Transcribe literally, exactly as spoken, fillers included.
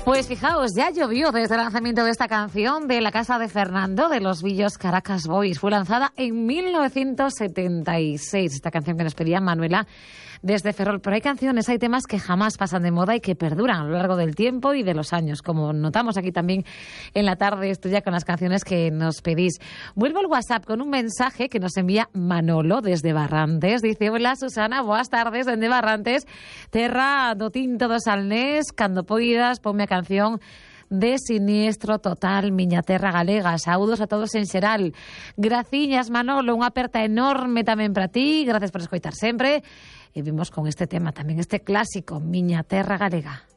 Pues fijaos, ya llovió desde el lanzamiento de esta canción de La Casa de Fernando, de los Villos Caracas Boys. Fue lanzada en mil novecientos setenta y seis, esta canción que nos pedía Manuela desde Ferrol. Pero hay canciones, hay temas que jamás pasan de moda y que perduran a lo largo del tiempo y de los años, como notamos aquí también en la tarde estudia con las canciones que nos pedís. Vuelvo al WhatsApp con un mensaje que nos envía Manolo desde Barrantes. Dice: hola Susana, buenas tardes desde Barrantes. Terra do tinto dos Salnés, cando poidas, ponme a canción de Siniestro Total, miña terra galega. Saúdos a todos en xeral. Graciñas, Manolo, unha aperta enorme tamén para ti. Gracias por escoitar sempre. E vimos con este tema tamén, este clásico, miña terra galega.